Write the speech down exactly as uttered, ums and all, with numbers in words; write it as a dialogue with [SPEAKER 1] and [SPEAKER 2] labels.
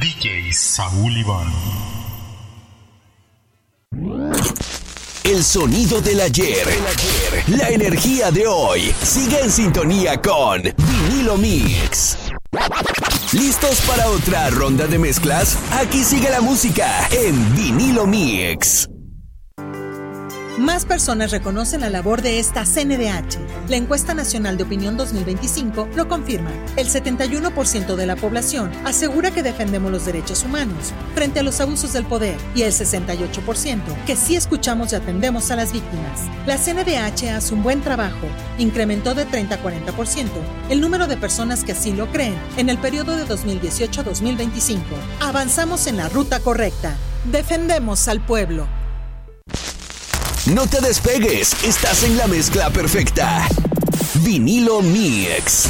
[SPEAKER 1] D J Saúl Iván.
[SPEAKER 2] El sonido del ayer, el ayer, la energía de hoy. Sigue en sintonía con Vinilo Mix. ¿Listos para otra ronda de mezclas? Aquí sigue la música en Vinilo Mix.
[SPEAKER 3] Más personas reconocen la labor de esta C N D H. La Encuesta Nacional de Opinión dos mil veinticinco lo confirma. El setenta y uno por ciento de la población asegura que defendemos los derechos humanos frente a los abusos del poder y el sesenta y ocho por ciento que sí escuchamos y atendemos a las víctimas. La C N D H hace un buen trabajo. Incrementó de treinta a cuarenta por ciento el número de personas que así lo creen en el periodo de dos mil dieciocho a dos mil veinticinco. Avanzamos en la ruta correcta. Defendemos al pueblo.
[SPEAKER 2] No te despegues, estás en la mezcla perfecta. Vinilo Mix.